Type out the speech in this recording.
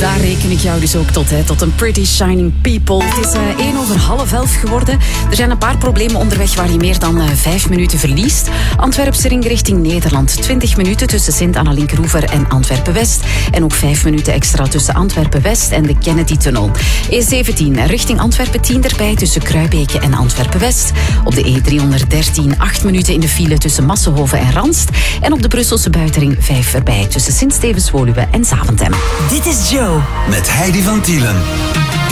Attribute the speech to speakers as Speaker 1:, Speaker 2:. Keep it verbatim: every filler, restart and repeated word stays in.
Speaker 1: daar reken ik jou dus ook tot, hè, tot een pretty shining people. Het is uh, één over half elf geworden. Er zijn een paar problemen onderweg waar je meer dan uh, vijf minuten verliest. Antwerpse ring richting Nederland. twintig minuten tussen Sint-Anna-Linkeroever en Antwerpen-West. En ook vijf minuten extra tussen Antwerpen-West en de Kennedy-tunnel. E zeventien richting Antwerpen, tien erbij tussen Kruibeke en Antwerpen-West. Op de E driehonderddertien, acht minuten in de file tussen Massenhoven en Ranst. En op de Brusselse buitenring vijf erbij tussen Sint-Stevens-Woluwe en Zaventem.
Speaker 2: Dit is Joe.
Speaker 3: Met Heidi van Tielen.